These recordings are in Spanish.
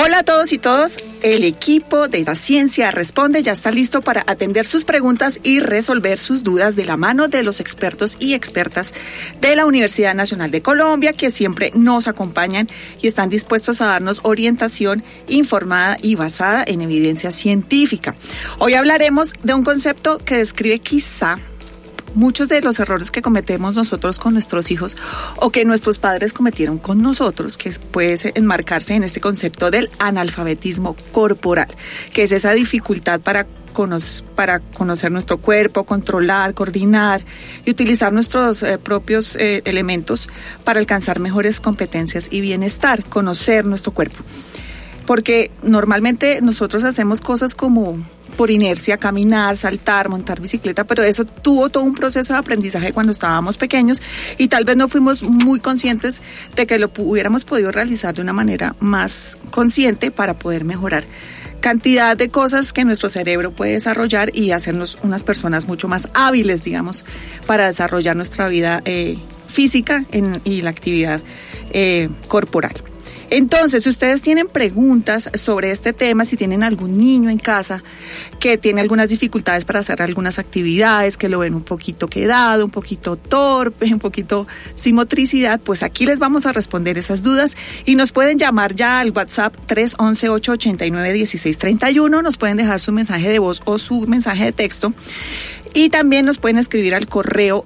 Hola a todos y todas, el equipo de La Ciencia Responde ya está listo para atender sus preguntas y resolver sus dudas de la mano de los expertos y expertas de la Universidad Nacional de Colombia, que siempre nos acompañan y están dispuestos a darnos orientación informada y basada en evidencia científica. Hoy hablaremos de un concepto que describe quizá muchos de los errores que cometemos nosotros con nuestros hijos o que nuestros padres cometieron con nosotros, que puede enmarcarse en este concepto del analfabetismo corporal, que es esa dificultad para conocer nuestro cuerpo, controlar, coordinar y utilizar nuestros propios elementos para alcanzar mejores competencias y bienestar, conocer nuestro cuerpo. Porque normalmente nosotros hacemos cosas como por inercia, caminar, saltar, montar bicicleta, pero eso tuvo todo un proceso de aprendizaje cuando estábamos pequeños y tal vez no fuimos muy conscientes de que lo hubiéramos podido realizar de una manera más consciente para poder mejorar cantidad de cosas que nuestro cerebro puede desarrollar y hacernos unas personas mucho más hábiles, digamos, para desarrollar nuestra vida física y la actividad corporal. Entonces, si ustedes tienen preguntas sobre este tema, si tienen algún niño en casa que tiene algunas dificultades para hacer algunas actividades, que lo ven un poquito quedado, un poquito torpe, un poquito sin motricidad, pues aquí les vamos a responder esas dudas y nos pueden llamar ya al WhatsApp 311-889-1631, nos pueden dejar su mensaje de voz o su mensaje de texto. Y también nos pueden escribir al correo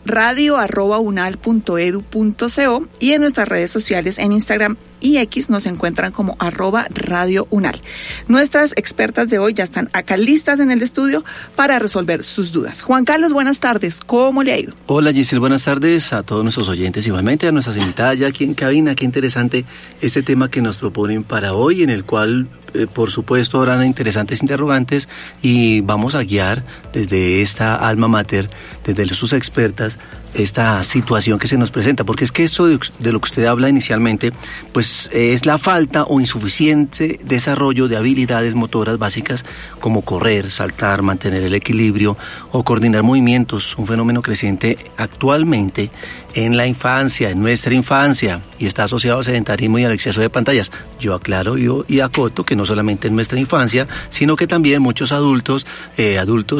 radio@unal.edu.co y en nuestras redes sociales en Instagram y X nos encuentran como @radiounal. Nuestras expertas de hoy ya están acá listas en el estudio para resolver sus dudas. Juan Carlos, buenas tardes. ¿Cómo le ha ido? Hola Giselle, buenas tardes a todos nuestros oyentes, igualmente a nuestras invitadas ya aquí en cabina. Qué interesante este tema que nos proponen para hoy, en el cual por supuesto habrán interesantes interrogantes y vamos a guiar desde esta alma mater, desde sus expertas, esta situación que se nos presenta, porque es que esto de lo que usted habla inicialmente, pues es la falta o insuficiente desarrollo de habilidades motoras básicas como correr, saltar, mantener el equilibrio o coordinar movimientos, un fenómeno creciente actualmente en la infancia, en nuestra infancia, y está asociado al sedentarismo y al exceso de pantallas. Yo aclaro y acoto que no solamente en nuestra infancia, sino que también muchos adultos de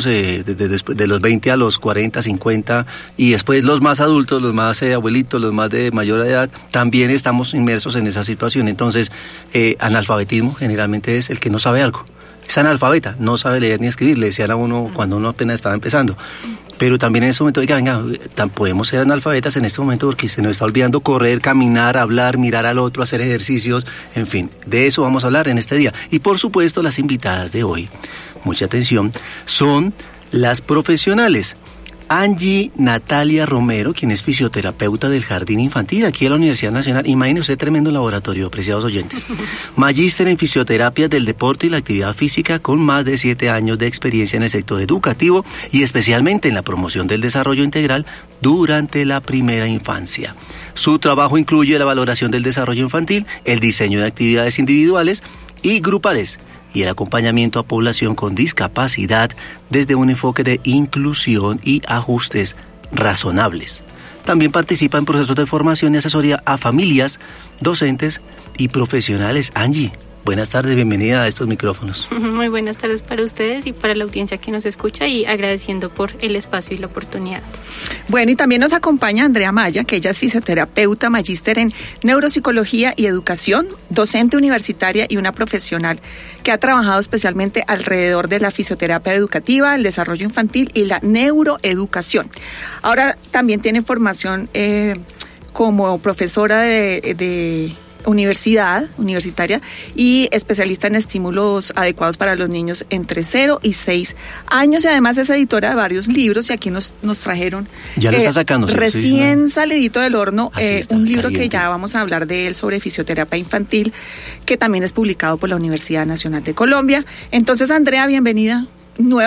los 20 a los 40, 50 y después los más adultos, los más abuelitos, los más de mayor edad, también estamos inmersos en esa situación. Entonces, analfabetismo generalmente es el que no sabe algo. Es analfabeta, no sabe leer ni escribir, le decían a uno cuando uno apenas estaba empezando. Pero también en este momento, venga, podemos ser analfabetas en este momento porque se nos está olvidando correr, caminar, hablar, mirar al otro, hacer ejercicios, en fin, de eso vamos a hablar en este día. Y por supuesto, las invitadas de hoy, mucha atención, son las profesionales. Angie Natalia Romero, quien es fisioterapeuta del Jardín Infantil aquí en la Universidad Nacional. Imagínense usted, tremendo laboratorio, apreciados oyentes. Magíster en fisioterapia del deporte y la actividad física con más de 7 años de experiencia en el sector educativo y especialmente en la promoción del desarrollo integral durante la primera infancia. Su trabajo incluye la valoración del desarrollo infantil, el diseño de actividades individuales y grupales, y el acompañamiento a población con discapacidad desde un enfoque de inclusión y ajustes razonables. También participa en procesos de formación y asesoría a familias, docentes y profesionales. Angie, buenas tardes, bienvenida a estos micrófonos. Muy buenas tardes para ustedes y para la audiencia que nos escucha y agradeciendo por el espacio y la oportunidad. Bueno, y también nos acompaña Andrea Maya, que ella es fisioterapeuta, magíster en neuropsicología y educación, docente universitaria y una profesional que ha trabajado especialmente alrededor de la fisioterapia educativa, el desarrollo infantil y la neuroeducación. Ahora también tiene formación como profesora de universitaria y especialista en estímulos adecuados para los niños entre 0 y 6 años y además es editora de varios libros y aquí nos trajeron ya lo está sacando, recién salidito del horno un libro caliente, que ya vamos a hablar de él sobre fisioterapia infantil que también es publicado por la Universidad Nacional de Colombia. Entonces, Andrea, bienvenida nuevamente